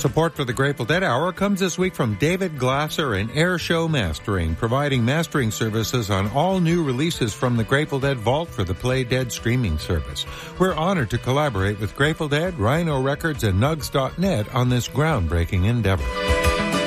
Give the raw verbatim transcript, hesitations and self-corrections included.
Support for the Grateful Dead Hour comes this week from David Glasser and Air Show Mastering, providing mastering services on all new releases from the Grateful Dead Vault for the Play Dead streaming service. We're honored to collaborate with Grateful Dead, Rhino Records, and Nugs dot net on this groundbreaking endeavor.